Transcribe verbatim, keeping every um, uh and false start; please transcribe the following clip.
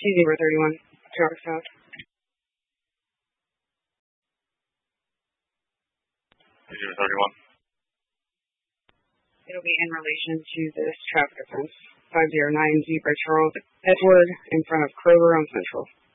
T zero thirty-one, Traverse South. T zero thirty-one. It'll be in relation to this traffic offense. five zero nine Zebra Charles Edward in front of Kroger on Central.